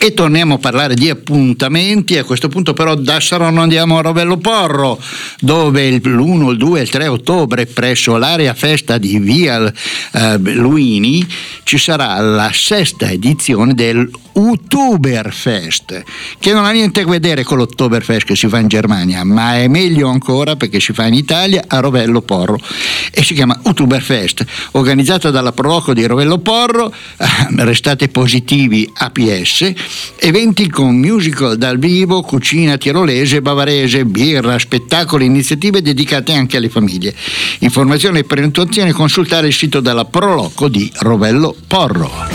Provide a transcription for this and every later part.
E torniamo a parlare di appuntamenti. A questo punto però da Saronno andiamo a Rovello Porro, dove l'1, il 2 e il 3 ottobre presso l'area festa di Via Luini ci sarà la 6ª edizione del Utuberfest, che non ha niente a vedere con l'Oktoberfest che si fa in Germania, ma è meglio ancora perché si fa in Italia, a Rovello Porro, e si chiama Utuberfest, organizzata dalla Proloco di Rovello Porro. Restate positivi APS, eventi con musical dal vivo, cucina tirolese, bavarese, birra, spettacoli, iniziative dedicate anche alle famiglie. Informazioni e prenotazioni, consultare il sito della Proloco di Rovello Porro.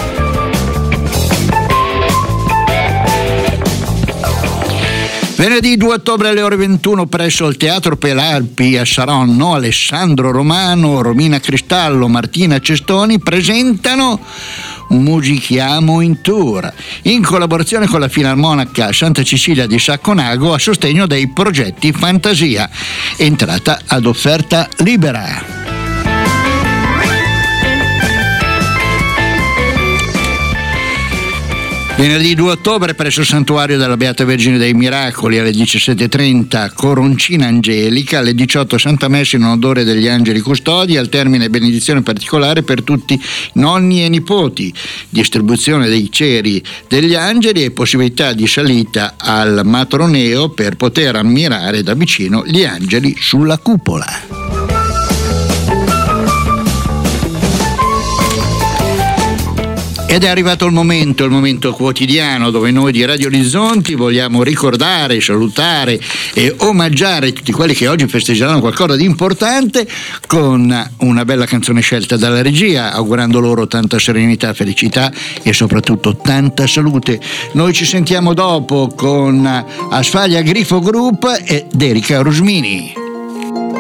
Venerdì 2 ottobre alle ore 21 presso il Teatro Pelarpi a Saronno, Alessandro Romano, Romina Cristallo, Martina Cestoni presentano Musichiamo in Tour, in collaborazione con la Filarmonica Santa Cecilia di Sacconago a sostegno dei progetti Fantasia. Entrata ad offerta libera. Venerdì 2 ottobre presso il Santuario della Beata Vergine dei Miracoli alle 17:30 Coroncina Angelica, alle 18 Santa Messa in onore degli angeli custodi, al termine benedizione particolare per tutti nonni e nipoti, distribuzione dei ceri degli angeli e possibilità di salita al matroneo per poter ammirare da vicino gli angeli sulla cupola. Ed è arrivato il momento quotidiano dove noi di Radio Orizzonti vogliamo ricordare, salutare e omaggiare tutti quelli che oggi festeggeranno qualcosa di importante con una bella canzone scelta dalla regia, augurando loro tanta serenità, felicità e soprattutto tanta salute. Noi ci sentiamo dopo con Asfaglia Grifo Group ed Erika Rusmini.